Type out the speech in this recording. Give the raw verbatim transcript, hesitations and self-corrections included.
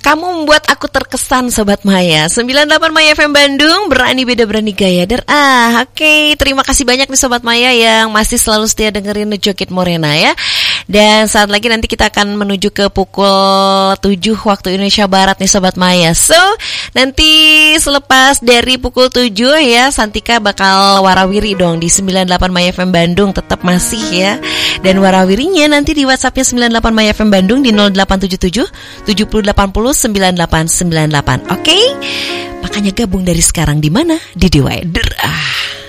Kamu membuat aku terkesan Sobat Maya. sembilan puluh delapan Maya F M Bandung, berani beda berani gaya. Der ah, oke, okay. Terima kasih banyak nih Sobat Maya yang masih selalu setia dengerin Jokit Morena ya. Dan saat lagi nanti kita akan menuju ke pukul tujuh waktu Indonesia Barat nih Sobat Maya. So, nanti selepas dari pukul tujuh ya, Santika bakal warawiri dong di sembilan puluh delapan Maya F M Bandung, tetap masih ya. Dan warawirinya nanti di WhatsAppnya sembilan puluh delapan Maya F M Bandung di nol delapan tujuh tujuh tujuh nol delapan nol sembilan delapan sembilan delapan. Oke? Okay? Makanya gabung dari sekarang di mana? Di D W I. Der ah.